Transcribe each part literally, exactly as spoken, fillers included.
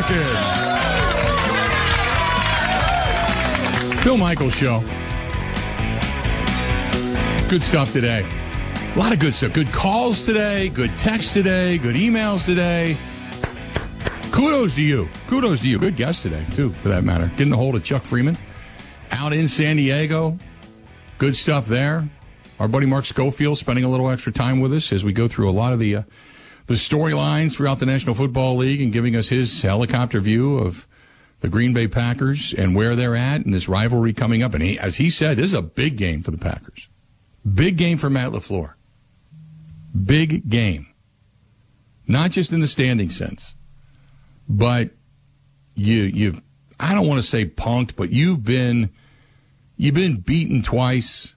walk in. Bill Michaels Show. Good stuff today. A lot of good stuff. Good calls today. Good texts today. Good emails today. Kudos to you. Kudos to you. Good guest today, too, for that matter. Getting a hold of Chuck Freeman out in San Diego. Good stuff there. Our buddy Mark Schofield spending a little extra time with us as we go through a lot of the uh, the storylines throughout the National Football League and giving us his helicopter view of the Green Bay Packers and where they're at and this rivalry coming up. And he, as he said, this is a big game for the Packers. Big game for Matt LaFleur. Big game. Not just in the standing sense, but you, you, I don't want to say punked, but you've been, you've been beaten twice.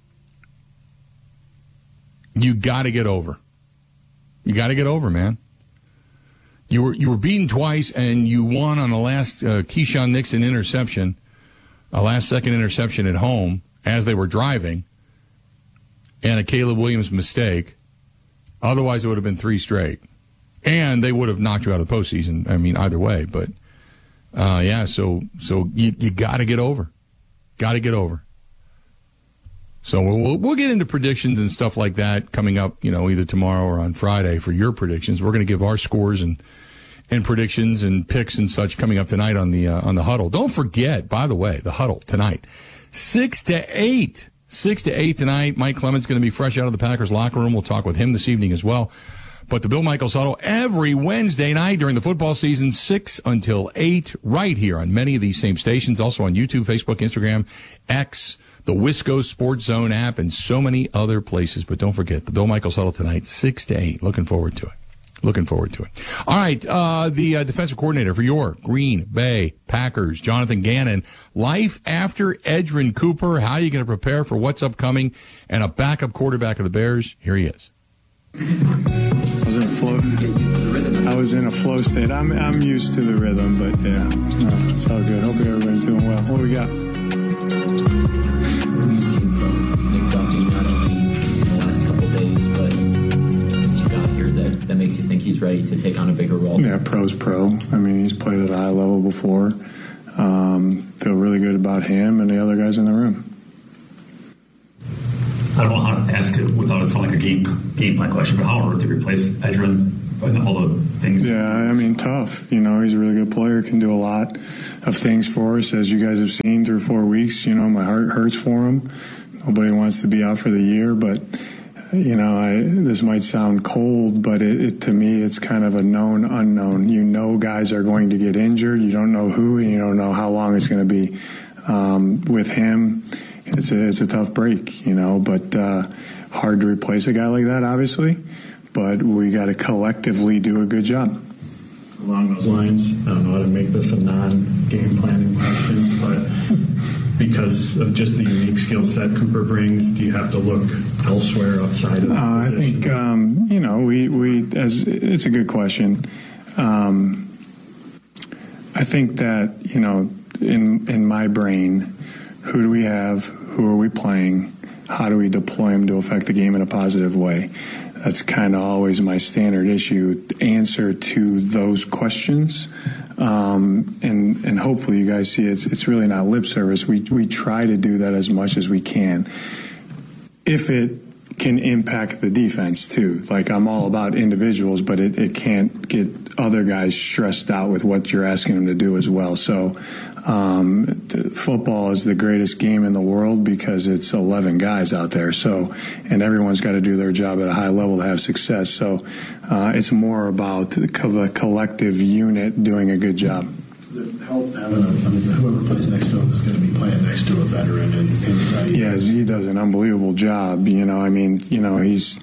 You got to get over. You got to get over, man. You were you were beaten twice, and you won on the last uh, Keyshawn Nixon interception, a last-second interception at home as they were driving, and a Caleb Williams mistake. Otherwise, it would have been three straight. And they would have knocked you out of the postseason, I mean, either way. But, uh, yeah, so so you, you got to get over. Got to get over. So we'll, we'll get into predictions and stuff like that coming up, you know, either tomorrow or on Friday for your predictions. We're going to give our scores and and predictions and picks and such coming up tonight on the uh, on the Huddle. Don't forget, by the way, the Huddle tonight, six to eight, six to eight tonight. Mike Clements going to be fresh out of the Packers locker room. We'll talk with him this evening as well. But the Bill Michaels Huddle every Wednesday night during the football season, six until eight, right here on many of these same stations. Also on YouTube, Facebook, Instagram, X, the Wisco Sports Zone app, and so many other places. But don't forget, the Bill Michaels Huddle tonight, six to eight. Looking forward to it. Looking forward to it. All right, uh, the uh, defensive coordinator for your Green Bay Packers, Jonathan Gannon. Life after Edgerrin Cooper. How are you going to prepare for what's upcoming? And a backup quarterback of the Bears. Here he is. I was in a flow. I was in a flow state. I'm I'm used to the rhythm, but yeah, no, it's all good. Hope everybody's doing well. What do we got? What have you seen from McDuffie not only in the last couple of days, but since you got here that, that makes you think he's ready to take on a bigger role? Yeah, pro's pro. I mean, he's played at a high level before. Um, feel really good about him and the other guys in the room. I don't know how to ask it without it sounding like a game game plan question, but how on earth to replace Edgerrin and all the things? Yeah, I mean, tough. You know, he's a really good player, can do a lot of things for us, as you guys have seen through four weeks. You know, my heart hurts for him. Nobody wants to be out for the year, but, you know, I, this might sound cold, but it, it, to me, it's kind of a known unknown. You know guys are going to get injured. You don't know who, and you don't know how long it's going to be. Um, with him, It's a, it's a tough break, you know, but uh, hard to replace a guy like that, obviously. But we got to collectively do a good job. Along those lines, I don't know how to make this a non-game planning question, but because of just the unique skill set Cooper brings, do you have to look elsewhere outside of that uh, position? I think, um, you know, we, we as it's a good question. Um, I think that, you know, in in my brain, who do we have? Who are we playing? How do we deploy them to affect the game in a positive way? That's kind of always my standard issue answer to those questions. Um, and, and hopefully you guys see it's, it's really not lip service. We, we try to do that as much as we can. If it can impact the defense too. Like, I'm all about individuals, but it, it can't get other guys stressed out with what you're asking them to do as well. So um, football is the greatest game in the world because it's eleven guys out there. So, and everyone's got to do their job at a high level to have success. So uh, it's more about the collective unit doing a good job. Does it help having a, I mean, whoever plays next to him is going to be playing next to a veteran? And, and yes, he does an unbelievable job. You know, I mean, you know, he's,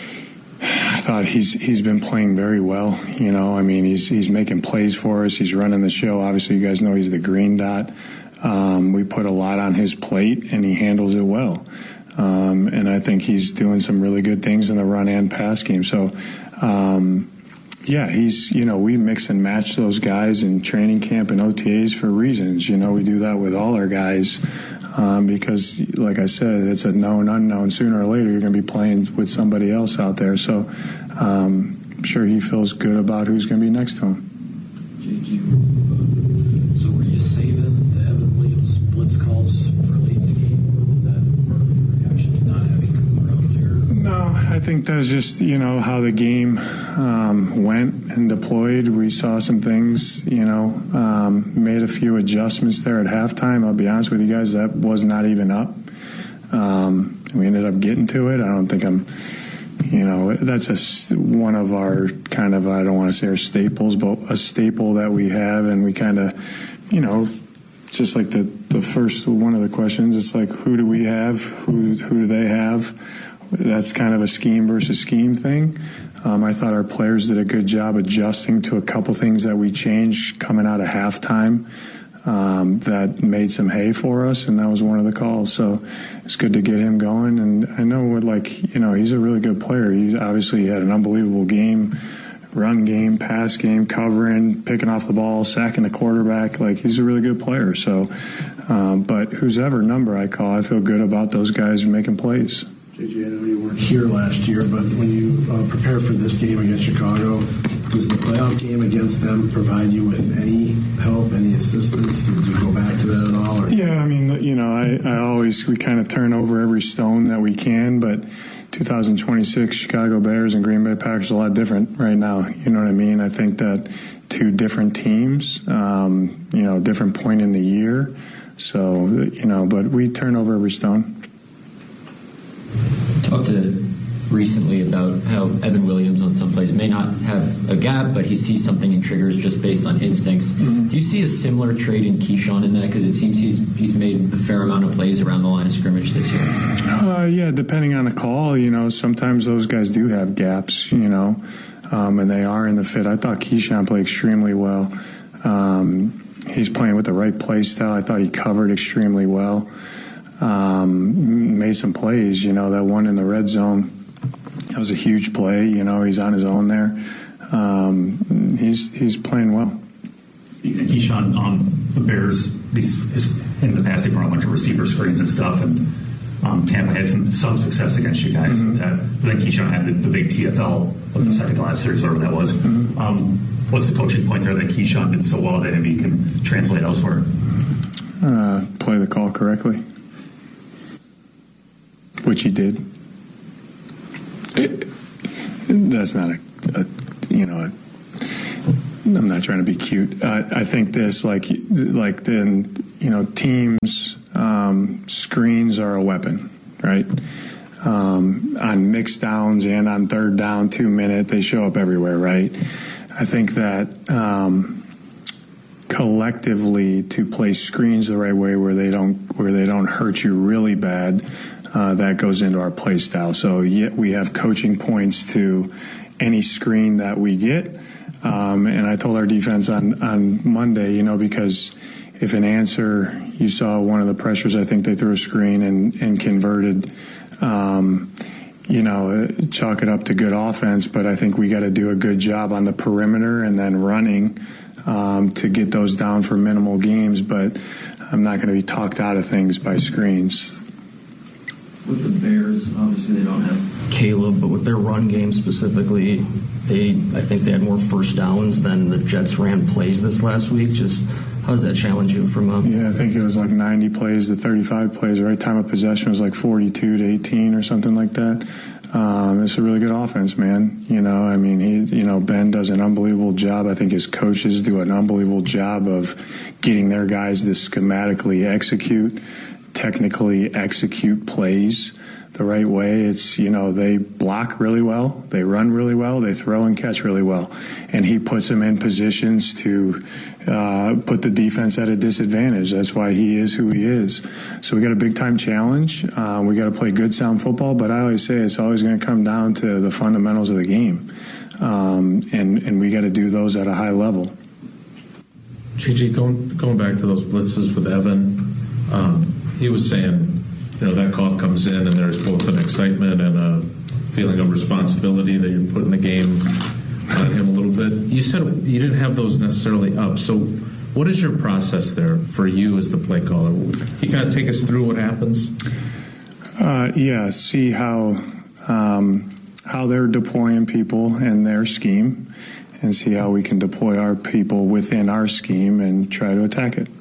I thought he's he's been playing very well. You know, I mean, he's he's making plays for us. He's running the show. Obviously, you guys know he's the green dot. Um, we put a lot on his plate, and he handles it well. Um, and I think he's doing some really good things in the run and pass game. So, um, yeah, he's, you know, we mix and match those guys in training camp and O T As for reasons. You know, we do that with all our guys um, because, like I said, it's a known unknown. Sooner or later, you're going to be playing with somebody else out there. So um, I'm sure he feels good about who's going to be next to him. G you. Uh, so were you saving the Evan Williams blitz calls for late in the game? Was that part of the reaction to not having Cooper out there? No, I think that was just, you know, how the game um, went and deployed. We saw some things, you know, um, made a few adjustments there at halftime. I'll be honest with you guys, that was not even up. Um, we ended up getting to it. I don't think I'm, you know, that's a, one of our kind of, I don't want to say our staples, but a staple that we have. And we kind of, you know, just like the, the first one of the questions, it's like, who do we have? Who, who do they have? That's kind of a scheme versus scheme thing. Um, I thought our players did a good job adjusting to a couple things that we changed coming out of halftime um, that made some hay for us, and that was one of the calls. So it's good to get him going. And I know, with like, you know, he's a really good player. He obviously had an unbelievable game, run game, pass game, covering, picking off the ball, sacking the quarterback. Like, he's a really good player. So, um, but whose ever number I call, I feel good about those guys making plays. J J, I know you weren't here last year, but when you uh, prepare for this game against Chicago, does the playoff game against them provide you with any help, any assistance? Did you go back to that at all? Or? Yeah, I mean, you know, I, I always, we kind of turn over every stone that we can, but two thousand twenty-six Chicago Bears and Green Bay Packers are a lot different right now. You know what I mean? I think that two different teams, um, you know, different point in the year. So, you know, but we turn over every stone. Talked to recently about how Evan Williams on some plays may not have a gap, but he sees something and triggers just based on instincts. Mm-hmm. Do you see a similar trait in Keyshawn in that? Because it seems he's he's made a fair amount of plays around the line of scrimmage this year. Uh, yeah, depending on the call, you know, sometimes those guys do have gaps, you know, um, and they are in the fit. I thought Keyshawn played extremely well. Um, he's playing with the right play style. I thought he covered extremely well. Um, made some plays, you know, that one in the red zone, that was a huge play. You know, he's on his own there. Um, he's he's playing well. Speaking of Keyshawn, um, the Bears, these in the past they've run a bunch of receiver screens and stuff, and um, Tampa had some some success against you guys mm-hmm. with that. But then Keyshawn had the, the big T F L of the mm-hmm. second to last series, whatever that was. Mm-hmm. Um, what's the coaching point there that Keyshawn did so well that maybe he can translate elsewhere? Uh, play the call correctly. Which he did. It, that's not a, a you know, a, I'm not trying to be cute. Uh, I think this, like, like then, you know, teams, um, screens are a weapon, right? Um, on mixed downs and on third down, two minute, they show up everywhere, right? I think that um, collectively to play screens the right way where they don't where they don't hurt you really bad. Uh, that goes into our play style. So yet we have coaching points to any screen that we get. Um, and I told our defense on, on Monday, you know, because if an answer, you saw one of the pressures, I think they threw a screen and, and converted, um, you know, chalk it up to good offense. But I think we got to do a good job on the perimeter and then running um, to get those down for minimal games. But I'm not going to be talked out of things by screens. With the Bears, obviously they don't have Caleb, but with their run game specifically, they I think they had more first downs than the Jets ran plays this last week. Just how does that challenge you from a... Yeah, I think it was like ninety plays to thirty-five plays, right? Time of possession was like forty-two to eighteen or something like that. Um, it's a really good offense, man. You know, I mean, he, you know, Ben does an unbelievable job. I think his coaches do an unbelievable job of getting their guys to schematically execute, technically execute plays the right way. It's, you know, they block really well, they run really well, they throw and catch really well. And he puts them in positions to uh, put the defense at a disadvantage. That's why he is who he is. So we got a big-time challenge. Uh, we got to play good, sound football, but I always say it's always going to come down to the fundamentals of the game. Um, and, and we got to do those at a high level. J J, going, going back to those blitzes with Evan, um, he was saying, you know, that call comes in and there's both an excitement and a feeling of responsibility that you're putting the game on him a little bit. You said you didn't have those necessarily up. So what is your process there for you as the play caller? Can you kind of take us through what happens? Uh, yeah, see how um, how they're deploying people and their scheme. and see how we can deploy our people within our scheme and try to attack it.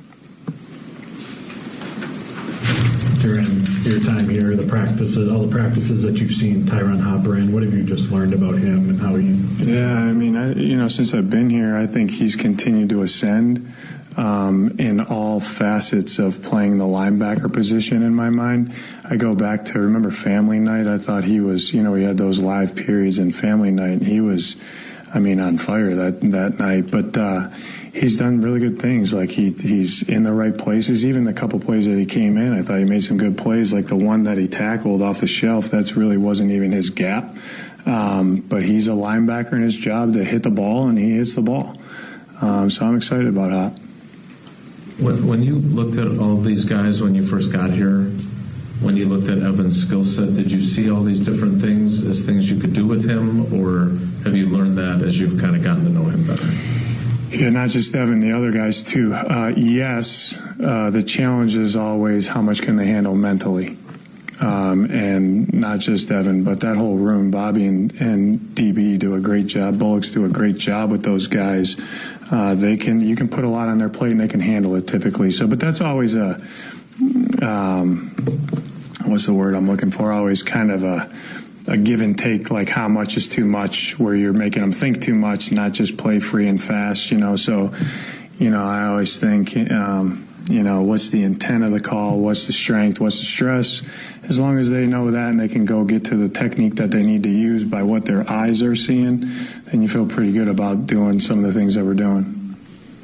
During your time here, the practices, all the practices that you've seen Tyron Hopper in, what have you just learned about him and how he? Yeah, I mean, I, you know, since I've been here, I think he's continued to ascend um, in all facets of playing the linebacker position. In my mind, I go back to remember Family Night. I thought he was, you know, he had those live periods in Family Night, and he was, I mean, on fire that that night. But uh, he's done really good things. Like he he's in the right places. Even the couple plays that he came in, I thought he made some good plays. Like the one that he tackled off the shelf, that's really wasn't even his gap. Um, but he's a linebacker, and his job to hit the ball, and he hits the ball. Um, so I'm excited about Hop. When, when you looked at all these guys when you first got here, when you looked at Evan's skill set, did you see all these different things as things you could do with him, or have you learned that as you've kind of gotten to know him better? Yeah, not just Evan, the other guys too. Uh, yes, uh, the challenge is always how much can they handle mentally. Um, and not just Evan, but that whole room. Bobby and, and D B do a great job. Bullocks do a great job with those guys. Uh, they can you can put a lot on their plate and they can handle it typically. So, but that's always a um, what's the word I'm looking for? Always kind of a a give and take. Like how much is too much, where you're making them think too much, not just play free and fast. You know, so you know I always think. Um, You know, what's the intent of the call? What's the strength? What's the stress? As long as they know that and they can go get to the technique that they need to use by what their eyes are seeing, then you feel pretty good about doing some of the things that we're doing.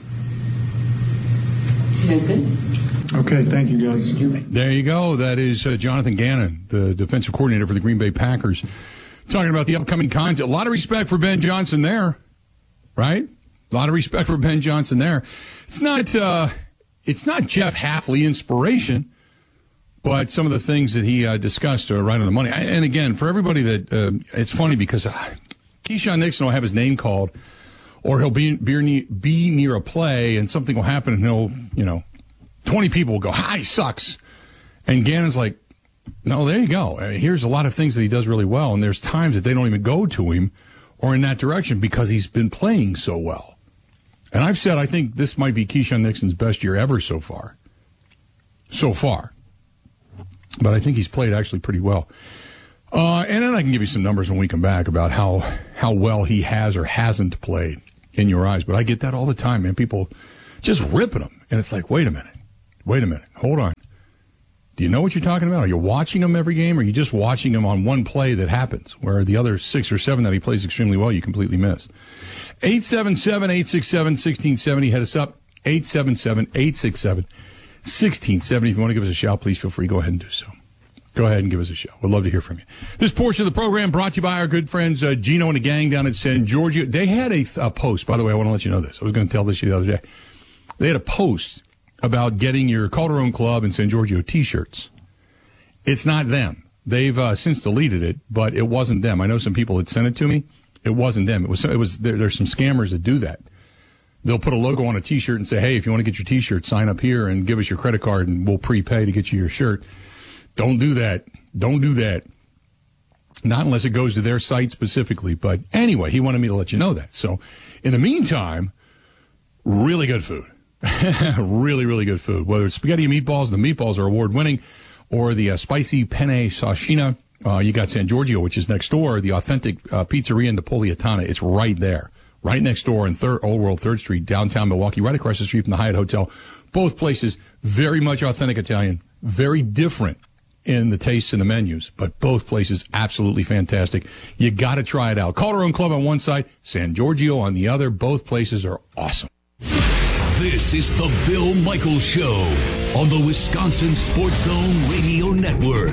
You guys good? Okay, thank you, guys. There you go. That is uh, Jonathan Gannon, the defensive coordinator for the Green Bay Packers, talking about the upcoming content. A lot of respect for Ben Johnson there, right? A lot of respect for Ben Johnson there. It's not... Uh, It's not Jeff Hafley inspiration, but some of the things that he uh, discussed are right on the money. And again, for everybody that uh, it's funny because uh, Keyshawn Nixon will have his name called, or he'll be, be be near a play and something will happen and he'll, you know, twenty people will go, "Hi, he sucks," and Gannon's like, "No, there you go. I mean, here's a lot of things that he does really well, and there's times that they don't even go to him or in that direction because he's been playing so well." And I've said I think this might be Keyshawn Nixon's best year ever so far. So far. But I think he's played actually pretty well. Uh, and then I can give you some numbers when we come back about how, how well he has or hasn't played in your eyes. But I get that all the time, man. People just ripping him. And it's like, wait a minute. Wait a minute. Hold on. Do you know what you're talking about? Are you watching him every game, or are you just watching him on one play that happens, where the other six or seven that he plays extremely well you completely miss? eight seven seven, eight six seven, one six seven zero. Hit us up. eight seven seven, eight six seven, one six seven zero. If you want to give us a shout, please feel free. Go ahead and do so. Go ahead and give us a shout. We'd love to hear from you. This portion of the program brought to you by our good friends uh, Gino and the gang down at San Giorgio. They had a, a post. By the way, I want to let you know this. I was going to tell this to you the other day. They had a post about getting your Calderon Club and San Giorgio T-shirts. It's not them. They've uh, since deleted it, but it wasn't them. I know some people had sent it to me. It wasn't them. It was. It was. There, there's some scammers that do that. They'll put a logo on a T-shirt and say, "Hey, if you want to get your T-shirt, sign up here and give us your credit card, and we'll prepay to get you your shirt." Don't do that. Don't do that. Not unless it goes to their site specifically. But anyway, he wanted me to let you know that. So, in the meantime, really good food. really, really good food. Whether it's spaghetti and meatballs, and the meatballs are award-winning, or the uh, spicy penne sashina. Uh, you got San Giorgio, which is next door, the authentic uh, pizzeria in Napolitana. It's right there, right next door in third, Old World third Street, downtown Milwaukee, right across the street from the Hyatt Hotel. Both places, very much authentic Italian, very different in the tastes and the menus, but both places absolutely fantastic. You got to try it out. Calderon Club on one side, San Giorgio on the other. Both places are awesome. This is the Bill Michaels Show on the Wisconsin Sports Zone Radio Network.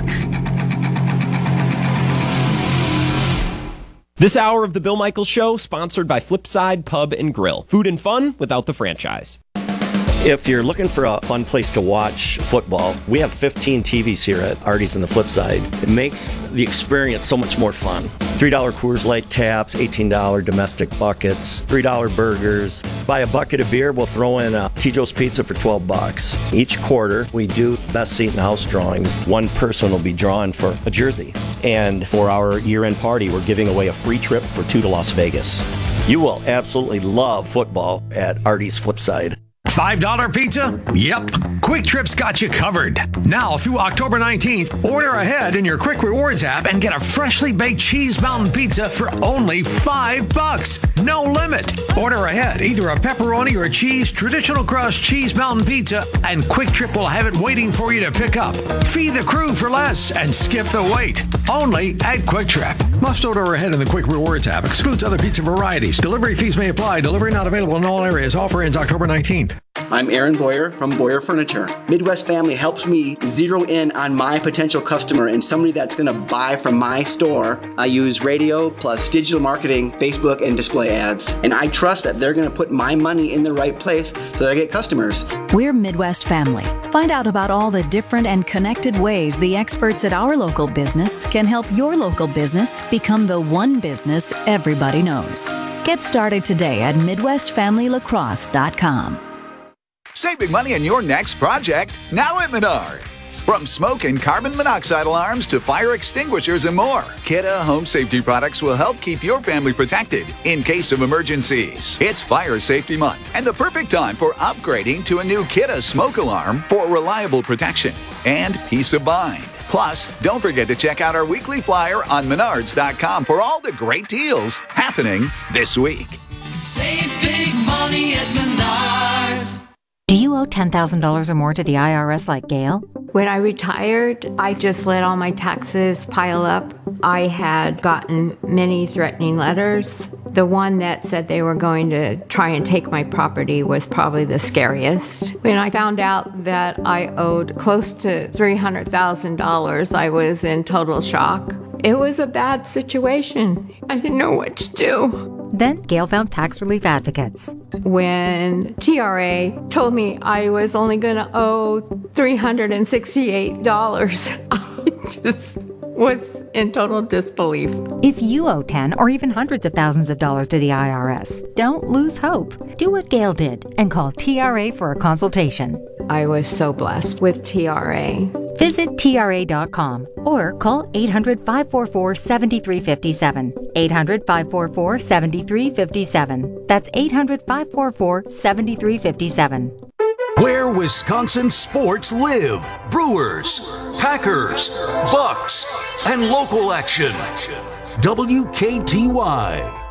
This hour of the Bill Michaels Show, sponsored by Flipside Pub and Grill. Food and fun without the franchise. If you're looking for a fun place to watch football, we have fifteen T Vs here at Artie's and the Flipside. It makes the experience so much more fun. three dollar Coors Light taps, eighteen dollar domestic buckets, three dollar burgers. Buy a bucket of beer, we'll throw in a T. Joe's Pizza for twelve bucks. Each quarter, we do best seat in the house drawings. One person will be drawn for a jersey. And for our year-end party, we're giving away a free trip for two to Las Vegas. You will absolutely love football at Artie's Flipside. five dollar pizza? Yep. Quick Trip's got you covered. Now through October nineteenth, order ahead in your Quick Rewards app and get a freshly baked cheese mountain pizza for only five bucks. No limit. Order ahead either a pepperoni or a cheese traditional crust cheese mountain pizza, and Quick Trip will have it waiting for you to pick up. Feed the crew for less and skip the wait. Only at Quick Trip. Must order ahead in the Quick Rewards app. Excludes other pizza varieties. Delivery fees may apply. Delivery not available in all areas. Offer ends October nineteenth. I'm Aaron Boyer from Boyer Furniture. Midwest Family helps me zero in on my potential customer and somebody that's going to buy from my store. I use radio plus digital marketing, Facebook, and display ads. And I trust that they're going to put my money in the right place so that I get customers. We're Midwest Family. Find out about all the different and connected ways the experts at our local business can help your local business become the one business everybody knows. Get started today at midwest family lacrosse dot com. Save big money on your next project now at Menards. From smoke and carbon monoxide alarms to fire extinguishers and more, Kidde Home Safety products will help keep your family protected in case of emergencies. It's Fire Safety Month and the perfect time for upgrading to a new Kidde smoke alarm for reliable protection and peace of mind. Plus, don't forget to check out our weekly flyer on menards dot com for all the great deals happening this week. Save big money at Menards. Do you owe ten thousand dollars or more to the I R S like Gail? When I retired, I just let all my taxes pile up. I had gotten many threatening letters. The one that said they were going to try and take my property was probably the scariest. When I found out that I owed close to three hundred thousand dollars, I was in total shock. It was a bad situation. I didn't know what to do. Then Gail found tax relief advocates. When T R A told me I was only going to owe three hundred sixty-eight dollars, I just was in total disbelief. If you owe ten or even hundreds of thousands of dollars to the I R S, don't lose hope. Do what Gail did and call T R A for a consultation. I was so blessed with T R A. Visit T R A dot com or call eight hundred, five four four, seven three five seven. eight hundred, five four four, seven three five seven. That's eight hundred, five four four, seven three five seven. Where Wisconsin sports live. Brewers, Packers, Bucks, and local action. W K T Y.